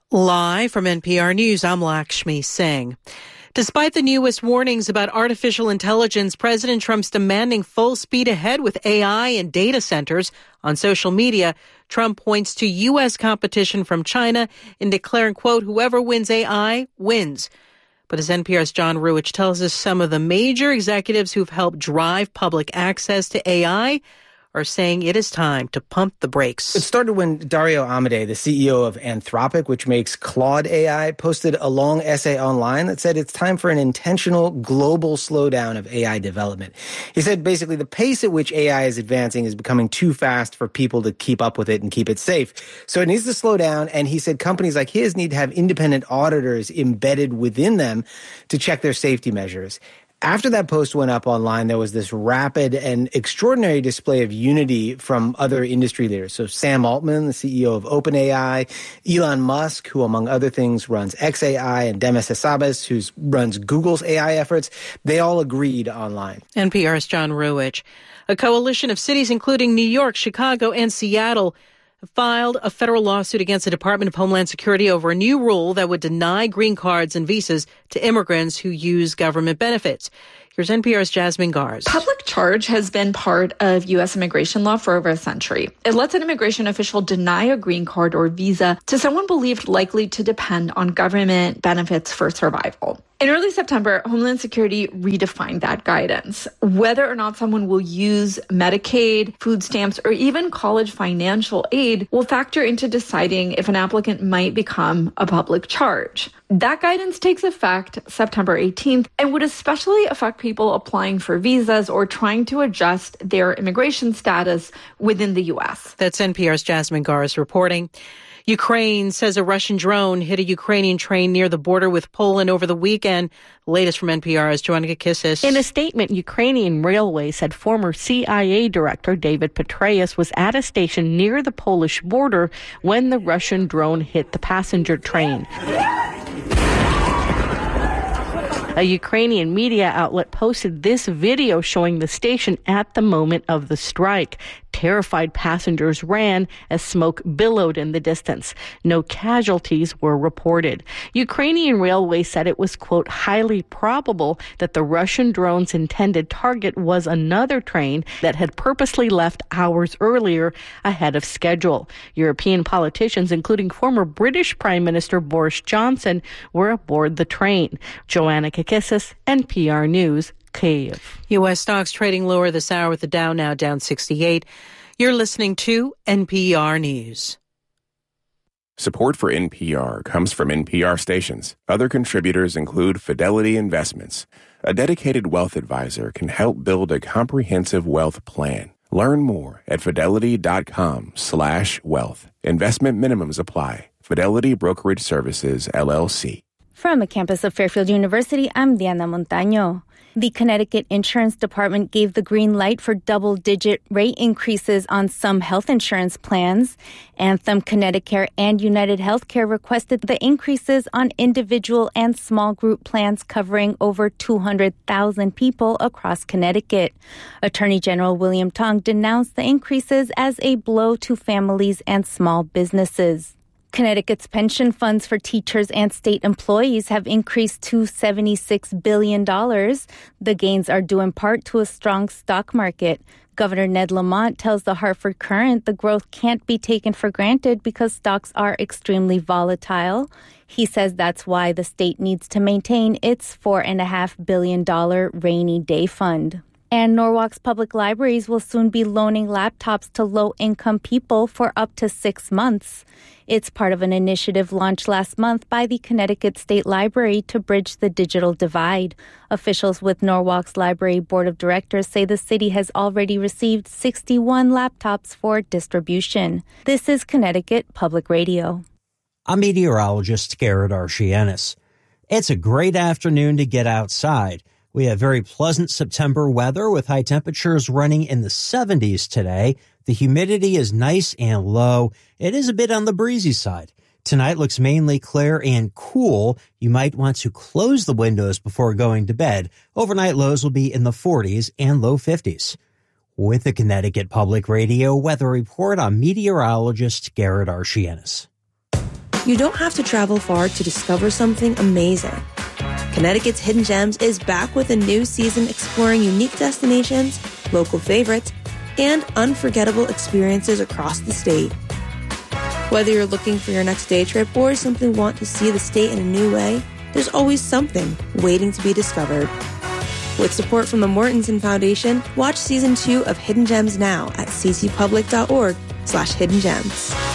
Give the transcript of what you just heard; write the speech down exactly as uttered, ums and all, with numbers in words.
Live from N P R News, I'm Lakshmi Singh. Despite the newest warnings about artificial intelligence, President Trump's demanding full speed ahead with A I and data centers on social media. Trump points to U S competition from China in declaring, quote, whoever wins A I wins. But as N P R's John Ruwitch tells us, some of the major executives who've helped drive public access to A I are saying it is time to pump the brakes. It started when Dario Amodei, the C E O of Anthropic, which makes Claude A I, posted a long essay online that said it's time for an intentional global slowdown of A I development. He said basically the pace at which A I is advancing is becoming too fast for people to keep up with it and keep it safe. So it needs to slow down, and he said companies like his need to have independent auditors embedded within them to check their safety measures. After that post went up online, there was this rapid and extraordinary display of unity from other industry leaders. So Sam Altman, the C E O of OpenAI, Elon Musk, who among other things runs xAI, and Demis Hassabis, who runs Google's A I efforts, they all agreed online. N P R's John Ruwitch. A coalition of cities, including New York, Chicago, and Seattle, filed a federal lawsuit against the Department of Homeland Security over a new rule that would deny green cards and visas to immigrants who use government benefits. Here's N P R's Jasmine Garz. Public charge has been part of U S immigration law for over a century. It lets an immigration official deny a green card or visa to someone believed likely to depend on government benefits for survival. In early September, Homeland Security redefined that guidance. Whether or not someone will use Medicaid, food stamps, or even college financial aid will factor into deciding if an applicant might become a public charge. That guidance takes effect September eighteenth and would especially affect people applying for visas or trying to adjust their immigration status within the U S. That's N P R's Jasmine Garz reporting. Ukraine says a Russian drone hit a Ukrainian train near the border with Poland over the weekend. The latest from N P R is Joanna Kakissis. In a statement, Ukrainian Railways said former C I A Director David Petraeus was at a station near the Polish border when the Russian drone hit the passenger train. A Ukrainian media outlet posted this video showing the station at the moment of the strike. Terrified passengers ran as smoke billowed in the distance. No casualties were reported. Ukrainian Railways said it was, quote, highly probable that the Russian drone's intended target was another train that had purposely left hours earlier ahead of schedule. European politicians, including former British Prime Minister Boris Johnson, were aboard the train. Joanna Kakissis, N P R News, Kyiv. U S stocks trading lower this hour with the Dow now down sixty-eight. You're listening to N P R News. Support for N P R comes from N P R stations. Other contributors include Fidelity Investments. A dedicated wealth advisor can help build a comprehensive wealth plan. Learn more at fidelity.com slash wealth. Investment minimums apply. Fidelity Brokerage Services, L L C. From the campus of Fairfield University, I'm Diana Montaño. The Connecticut Insurance Department gave the green light for double-digit rate increases on some health insurance plans. Anthem, Connecticut, and United Healthcare requested the increases on individual and small group plans covering over two hundred thousand people across Connecticut. Attorney General William Tong denounced the increases as a blow to families and small businesses. Connecticut's pension funds for teachers and state employees have increased to seventy-six billion dollars. The gains are due in part to a strong stock market. Governor Ned Lamont tells the Hartford Courant the growth can't be taken for granted because stocks are extremely volatile. He says that's why the state needs to maintain its four point five billion dollars rainy day fund. And Norwalk's public libraries will soon be loaning laptops to low-income people for up to six months. It's part of an initiative launched last month by the Connecticut State Library to bridge the digital divide. Officials with Norwalk's Library Board of Directors say the city has already received sixty-one laptops for distribution. This is Connecticut Public Radio. I'm meteorologist Garrett Archianis. It's a great afternoon to get outside. We have very pleasant September weather with high temperatures running in the seventies today. The humidity is nice and low. It is a bit on the breezy side. Tonight looks mainly clear and cool. You might want to close the windows before going to bed. Overnight lows will be in the forties and low fifties. With the Connecticut Public Radio Weather Report, I'm meteorologist Garrett Archianis. You don't have to travel far to discover something amazing. Connecticut's Hidden Gems is back with a new season exploring unique destinations, local favorites, and unforgettable experiences across the state. Whether you're looking for your next day trip or simply want to see the state in a new way, there's always something waiting to be discovered. With support from the Mortensen Foundation, watch season two of Hidden Gems now at ccpublic.org slash hidden gems.